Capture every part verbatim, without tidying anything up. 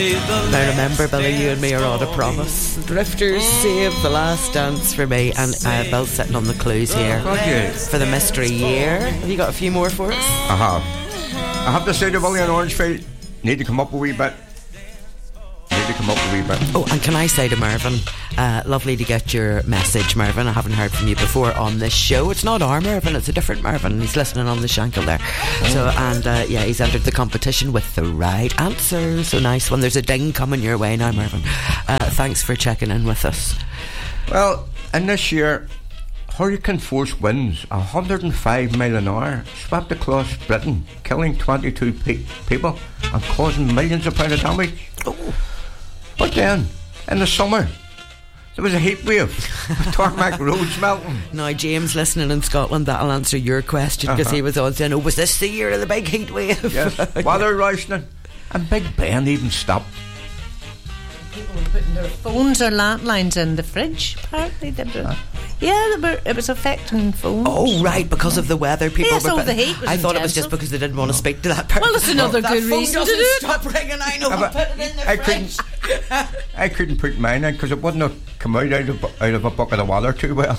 Now remember, Billy, you and me are on a promise. Drifters, save the last dance for me. And uh, Bill's sitting on the clues here for the mystery year. Have you got a few more for us? I have. I have to say to Willie and Orangefield, need to come up a wee bit. Need to come up a wee bit. Oh, and can I say to Mervyn, uh, lovely to get your message, Mervyn. I haven't heard from you before on this show. It's not our Mervyn, it's a different Mervyn. He's listening on the Shankill there. Oh. So, and uh, yeah, he's entered the competition with the right answer. So nice one. There's a ding coming your way now, Mervyn. Uh, thanks for checking in with us. Well, in this year, hurricane force winds one hundred five mile an hour swept across Britain, killing twenty-two pe- people and causing millions of pounds of damage. Oh. But then, in the summer, there was a heat wave with tarmac roads melting. Now, James, listening in Scotland, that'll answer your question, because uh-huh. he was on saying, oh, was this the year of the big heat wave? Yes, weather rationing. And Big Ben even stopped. People were putting their phones or landlines in the fridge, apparently. They were, huh? Yeah, they were, it was affecting phones. Oh, right, because of the weather. People yes, were oh, the heat was I thought intensive. It was just because they didn't want to speak to that person. Well, that's another oh, good that reason phone to do it. Stop ringing, I know, yeah, I put it in the I fridge. Couldn't, I couldn't put mine in because it wouldn't have come out, out, of, out of a bucket of water too well.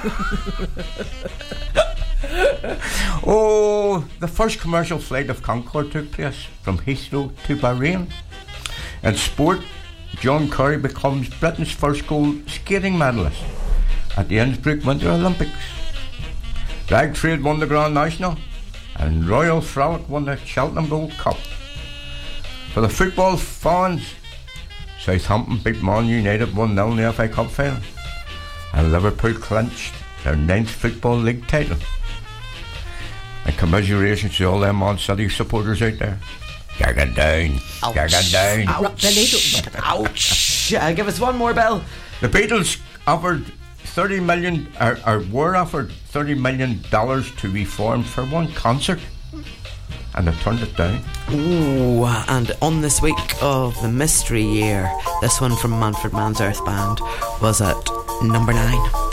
Oh, the first commercial flight of Concorde took place from Heathrow to Bahrain. In sport, John Curry becomes Britain's first gold skating medalist at the Innsbruck Winter Olympics. Drag Trade won the Grand National, and Royal Frolic won the Cheltenham Gold Cup. For the football fans, Southampton beat Man United one nil in the F A Cup final, and Liverpool clinched their ninth Football League title. And commiserations to all them Man City supporters out there. Gagging down, Ouch. gagging down. Ouch! Ouch! Uh, give us one more, Bill. The Beatles offered thirty million, or, or were offered thirty million dollars to reform for one concert, and they turned it down. Ooh, and on this week of the mystery year, this one from Manfred Mann's Earth Band was at number nine.